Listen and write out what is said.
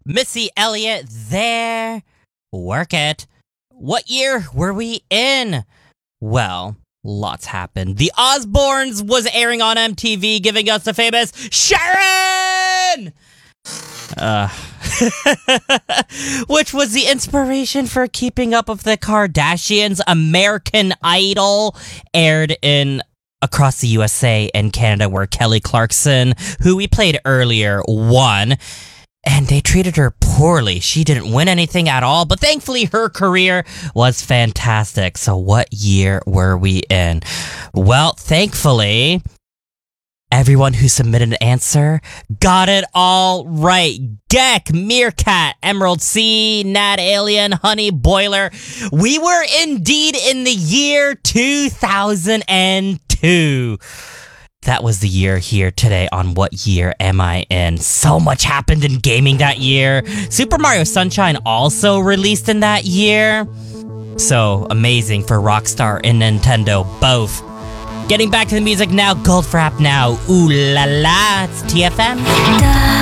Missy Elliott there. Work it. What year were we in? Well, lots happened. The Osbournes was airing on MTV, giving us the famous Sharon! Which was the inspiration for Keeping Up with the Kardashians. American Idol aired across the USA and Canada, where Kelly Clarkson, who we played earlier, won. And they treated her poorly. She didn't win anything at all, but thankfully her career was fantastic. So what year were we in? Well, thankfully, everyone who submitted an answer got it all right. Geck, Meerkat, Emerald Sea, Nad Alien, Honey Boiler. We were indeed in the year 2002. That was the year here today on What Year Am I In? So much happened in gaming that year. Super Mario Sunshine also released in that year. So amazing for Rockstar and Nintendo both. Getting back to the music now, Goldfrapp now. Ooh la la, it's TFM.